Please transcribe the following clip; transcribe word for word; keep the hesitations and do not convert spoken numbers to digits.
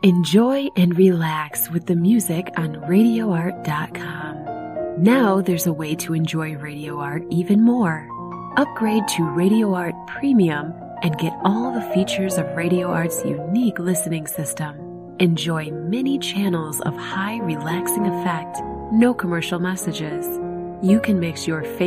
Enjoy and relax with the music on radio art dot com. Now there's a way to enjoy Radio Art even more. Upgrade to Radio Art Premium and get all the features of Radio Art's unique listening system. Enjoy many channels of high relaxing effect, no commercial messages. You can mix your favorite